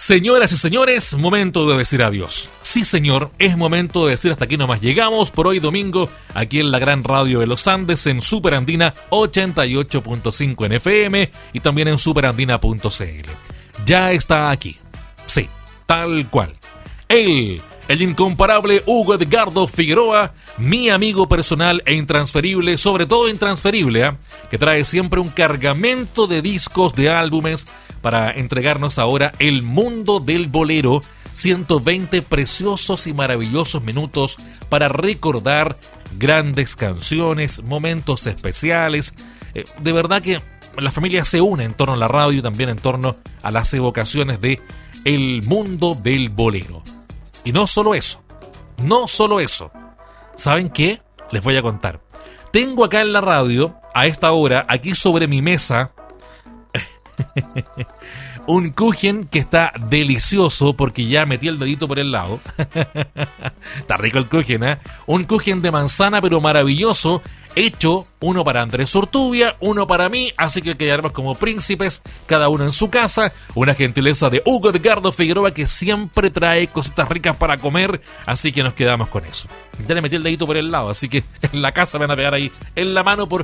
Señoras y señores, momento de decir adiós. Sí, señor, es momento de decir hasta aquí nomás llegamos por hoy domingo, aquí en la gran radio de los Andes, en Superandina 88.5 en FM y también en superandina.cl. Ya está aquí. Sí, tal cual. Él, el incomparable Hugo Edgardo Figueroa, mi amigo personal e intransferible, sobre todo intransferible, que trae siempre un cargamento de discos, de álbumes, para entregarnos ahora el mundo del bolero, 120 preciosos y maravillosos minutos para recordar grandes canciones, momentos especiales. De verdad que la familia se une en torno a la radio y también en torno a las evocaciones de el mundo del bolero. Y no solo eso, ¿saben qué? Les voy a contar. Tengo acá en la radio, a esta hora, aquí sobre mi mesa, un kuchen que está delicioso porque ya metí el dedito por el lado. Está rico el kuchen, ¿eh? Un kuchen de manzana pero maravilloso, hecho uno para Andrés Ortubia, uno para mí, así que quedaremos como príncipes, cada uno en su casa. Una gentileza de Hugo Edgardo Figueroa, que siempre trae cositas ricas para comer, así que nos quedamos con eso. Ya le metí el dedito por el lado, así que en la casa me van a pegar ahí en la mano por